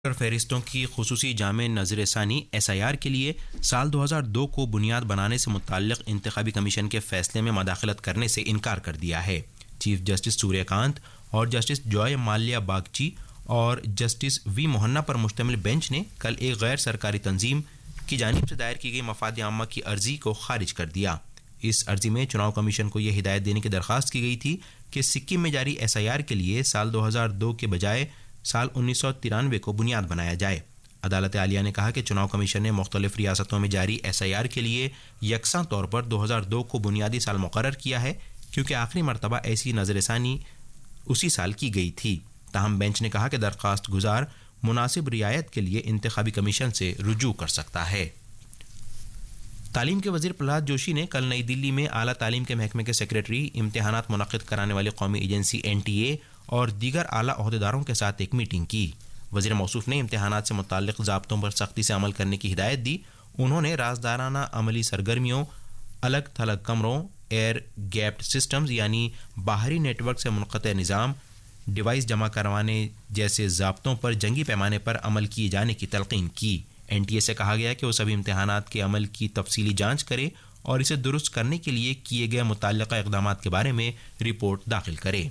فہرستوں کی خصوصی جامع نظر ثانی SIR کے لیے سال 2002 کو بنیاد بنانے سے متعلق انتخابی کمیشن کے فیصلے میں مداخلت کرنے سے انکار کر دیا ہے. چیف جسٹس سوریہ کانت اور جسٹس جوائے مالیہ باگچی اور جسٹس وی موہنا پر مشتمل بینچ نے کل ایک غیر سرکاری تنظیم کی جانب سے دائر کی گئی مفاد عامہ کی عرضی کو خارج کر دیا. اس عرضی میں چناؤ کمیشن کو یہ ہدایت دینے کی درخواست کی گئی تھی کہ سکم میں جاری SIR کے لیے سال 2002 کے بجائے سال 1993 کو بنیاد بنایا جائے. عدالت عالیہ نے کہا کہ چناؤ کمیشن نے مختلف ریاستوں میں جاری SIR کے لیے یکساں طور پر 2002 کو بنیادی سال مقرر کیا ہے کیونکہ آخری مرتبہ ایسی نظر ثانی اسی سال کی گئی تھی. تاہم بینچ نے کہا کہ درخواست گزار مناسب رعایت کے لیے انتخابی کمیشن سے رجوع کر سکتا ہے. تعلیم کے وزیر پرہلاد جوشی نے کل نئی دلی میں اعلیٰ تعلیم کے محکمے کے سیکریٹری، امتحانات منعقد کرانے والی قومی ایجنسی NTA اور دیگر اعلیٰ عہدیداروں کے ساتھ ایک میٹنگ کی. وزیر موصوف نے امتحانات سے متعلق ضابطوں پر سختی سے عمل کرنے کی ہدایت دی. انہوں نے رازدارانہ عملی سرگرمیوں، الگ تھلگ کمروں، ایئر گیپڈ سسٹمز یعنی باہری نیٹ ورک سے منقطع نظام، ڈیوائس جمع کروانے جیسے ضابطوں پر جنگی پیمانے پر عمل کیے جانے کی تلقین کی. NTA سے کہا گیا کہ وہ سبھی امتحانات کے عمل کی تفصیلی جانچ کرے اور اسے درست کرنے کے لیے کیے گئے متعلقہ اقدامات کے بارے میں رپورٹ داخل کرے.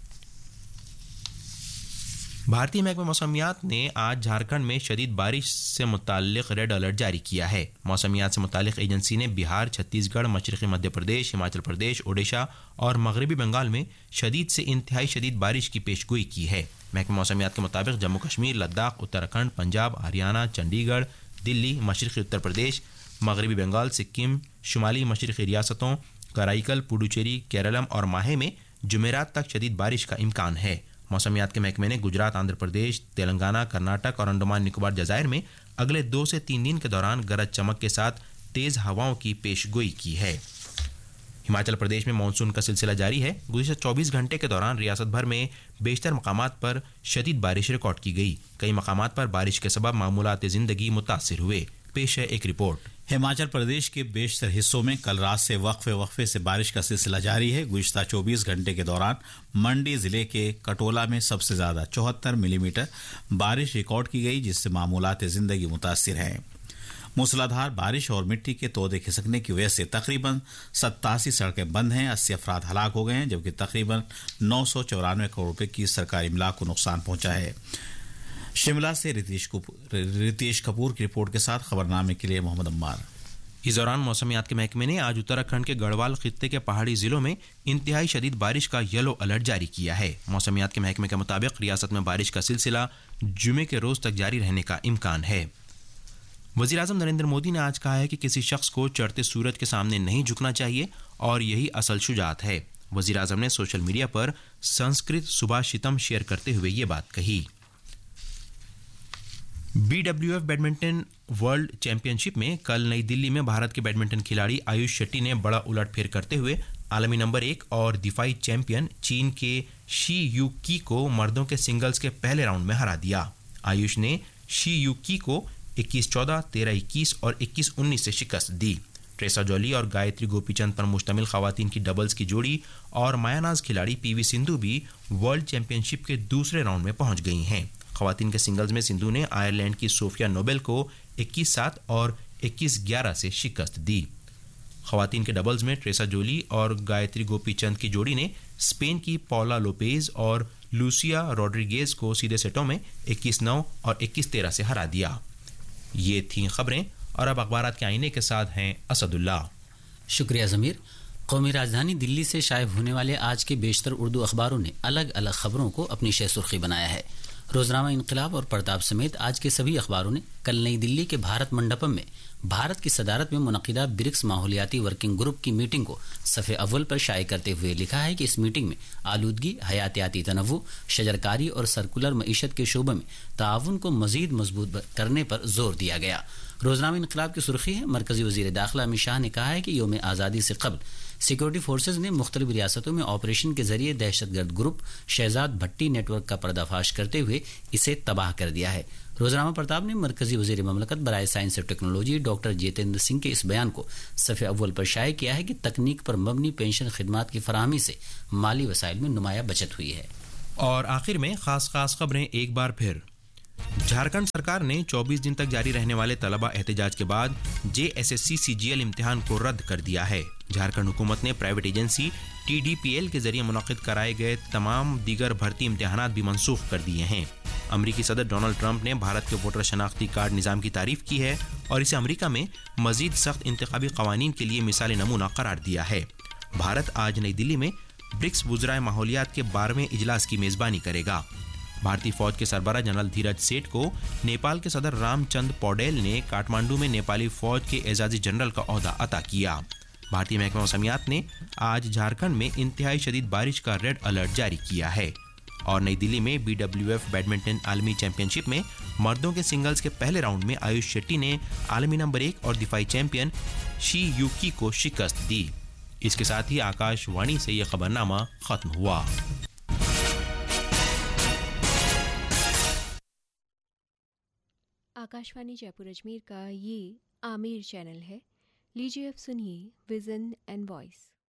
بھارتی محکمہ موسمیات نے آج جھارکھنڈ میں شدید بارش سے متعلق ریڈ الرٹ جاری کیا ہے. موسمیات سے متعلق ایجنسی نے بہار، چھتیس گڑھ، مشرقی مدھیہ پردیش، ہماچل پردیش، اوڈیشہ اور مغربی بنگال میں شدید سے انتہائی شدید بارش کی پیش گوئی کی ہے. محکمہ موسمیات کے مطابق جموں کشمیر، لداخ، اتراکھنڈ، پنجاب، ہریانہ، چنڈی گڑھ، دلی، مشرقی اتر پردیش، مغربی بنگال، سکم، شمالی مشرقی ریاستوں کرائی پڈوچیری، کیرلم اور ماہے میں جمعرات تک شدید بارش کا امکان ہے. موسمیات کے محکمے نے گجرات، آندھرا پردیش، تلنگانہ، کرناٹک اور انڈمان نکوبار جزائر میں اگلے 2 سے 3 دن کے دوران گرج چمک کے ساتھ تیز ہواؤں کی پیش گوئی کی ہے. ہماچل پردیش میں مانسون کا سلسلہ جاری ہے. گزشتہ 24 گھنٹے کے دوران ریاست بھر میں بیشتر مقامات پر شدید بارش ریکارڈ کی گئی. کئی مقامات پر بارش کے سبب معمولات زندگی متاثر ہوئے. پیش ہے ایک رپورٹ. ہماچل پردیش کے بیشتر حصوں میں کل رات سے وقفے سے بارش کا سلسلہ جاری ہے. گزشتہ 24 گھنٹے کے دوران منڈی ضلع کے کٹولا میں سب سے زیادہ 74 ملی میٹر بارش ریکارڈ کی گئی، جس سے معمولات زندگی متاثر ہیں. موسلادھار بارش اور مٹی کے تودے کھسکنے کی وجہ سے تقریباً 87 سڑکیں بند ہیں. 80 افراد ہلاک ہو گئے ہیں، جبکہ تقریباً 994 کروڑ روپے کی سرکاری املاک کو نقصان پہنچا ہے. شملہ سے رتیش کپور کی رپورٹ کے ساتھ خبرنامے کے لیے محمد عمار. اس دوران موسمیات کے محکمے نے آج اتراکھنڈ کے گڑھوال خطے کے پہاڑی ضلعوں میں انتہائی شدید بارش کا یلو الرٹ جاری کیا ہے. موسمیات کے محکمے کے مطابق ریاست میں بارش کا سلسلہ جمعے کے روز تک جاری رہنے کا امکان ہے. وزیر اعظم نریندر مودی نے آج کہا ہے کہ کسی شخص کو چڑھتے سورج کے سامنے نہیں جھکنا چاہیے اور یہی اصل شجاعت ہے. وزیر اعظم نے سوشل میڈیا پر سنسکرت سبھاشتم شیئر کرتے ہوئے یہ بات کہی. BWF بیڈمنٹن ورلڈ چیمپئن شپ میں کل نئی دلی میں بھارت کے بیڈمنٹن کھلاڑی آیوش شیٹی نے بڑا الٹ پھیر کرتے ہوئے عالمی نمبر 1 اور دفاعی چیمپئن چین کے شی یو کی کو مردوں کے سنگلز کے پہلے راؤنڈ میں ہرا دیا. آیوش نے شی یو کی کو 21-14، 13-21 اور 21-19 سے شکست دی. ٹریسا جولی اور گایتری گوپی چند پر مشتمل خواتین کی ڈبلز کی جوڑی اور مایا ناز کھلاڑی PV سندھو بھی ورلڈ چیمپئن شپ کے دوسرے راؤنڈ میں پہنچ گئی ہیں. خواتین کے سنگلز میں سندھو نے آئرلینڈ کی صوفیا نوبل کو 21-7 اور 21-11 سے شکست دی. خواتین کے ڈبلز میں ٹریسا جولی اور گایتری گوپی چند کی جوڑی نے اسپین کی پولا لوپیز اور لوسیا روڈریگیز کو سیدھے سیٹوں میں 21-9 اور 21-13 سے ہرا دیا. یہ تھیں خبریں اور اب اخبارات کے آئینے کے ساتھ ہیں اسد اللہ. شکریہ ضمیر. قومی راجدھانی دلی سے شائع ہونے والے آج کے بیشتر اردو اخباروں نے الگ الگ خبروں کو اپنی شہ سرخی بنایا ہے. روزنامہ انقلاب اور پرتاب سمیت آج کے سبھی اخباروں نے کل نئی دلی کے بھارت منڈپم میں بھارت کی صدارت میں منعقدہ برکس ماحولیاتی ورکنگ گروپ کی میٹنگ کو صفحے اول پر شائع کرتے ہوئے لکھا ہے کہ اس میٹنگ میں آلودگی، حیاتیاتی تنوع، شجرکاری اور سرکولر معیشت کے شعبوں میں تعاون کو مزید مضبوط کرنے پر زور دیا گیا. روزنامہ انقلاب کی سرخی ہے، مرکزی وزیر داخلہ امت شاہ نے کہا ہے کہ یوم آزادی سے قبل سیکورٹی فورسز نے مختلف ریاستوں میں آپریشن کے ذریعے دہشت گرد گروپ شہزاد بھٹی نیٹ ورک کا پردہ فاش کرتے ہوئے اسے تباہ کر دیا ہے. روزنامہ پرتاب نے مرکزی وزیر مملکت برائے سائنس اور ٹیکنالوجی ڈاکٹر جتیندر سنگھ کے اس بیان کو صفحہ اول پر شائع کیا ہے کہ تکنیک پر مبنی پینشن خدمات کی فراہمی سے مالی وسائل میں نمایاں بچت ہوئی ہے. اور آخر میں خاص خبریں ایک بار پھر. झारखंड सरकार ने 24 दिन तक जारी रहने वाले तलबा एहतजाज के बाद JSSC CGL इम्तिहान को रद्द कर दिया है। झारखंड हुकूमत ने प्राइवेट एजेंसी TDPL के जरिए मुनक्किद कराए गए तमाम दीगर भर्ती इम्तिहानात भी मनसूख कर दिए हैं। अमरीकी सदर डोनाल्ड ट्रंप ने भारत के वोटर शनाख्ती कार्ड निज़ाम की तारीफ की है और इसे अमरीका में मजीद सख्त इंतखाबी कवानीन के लिए मिसाल नमूना करार दिया है। भारत आज नई दिल्ली में ब्रिक्स वुज़राए माहौलियात के 12वें इजलास की मेज़बानी करेगा। भारतीय फौज के सरबराह जनरल धीरज सेठ को नेपाल के सदर रामचंद्र पौडेल ने काठमांडू में नेपाली फौज के एजाजी जनरल का ओहदा अता किया। भारतीय महकमा मौसमियात ने आज झारखंड में इंतहाई शदीद बारिश का रेड अलर्ट जारी किया है। और नई दिल्ली में BWF बैडमिंटन आलमी चैंपियनशिप में मर्दों के सिंगल्स के पहले राउंड में आयुष शेट्टी ने आलमी नंबर 1 और दिफाई चैंपियन शी यूकी को शिकस्त दी। इसके साथ ही आकाशवाणी से यह खबरनामा खत्म हुआ। आकाशवाणी जयपुर अजमेर का ये आमिर चैनल है। लीजिए अब सुनिए विजन एंड वॉइस।